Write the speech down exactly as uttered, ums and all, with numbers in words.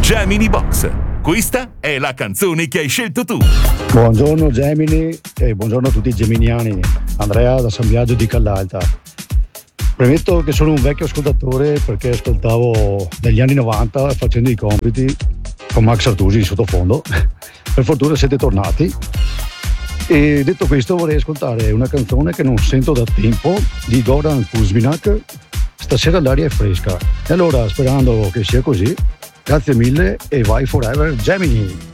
Gemini Box. Questa è la canzone che hai scelto tu. Buongiorno Gemini e buongiorno a tutti i geminiani. Andrea da San Biagio di Callalta. Premetto che sono un vecchio ascoltatore perché ascoltavo negli anni novanta facendo i compiti con Max Artusi in sottofondo. Per fortuna siete tornati. E detto questo vorrei ascoltare una canzone che non sento da tempo di Goran Kuzminak. Stasera l'aria è fresca. E allora, sperando che sia così, grazie mille e vai forever Gemini!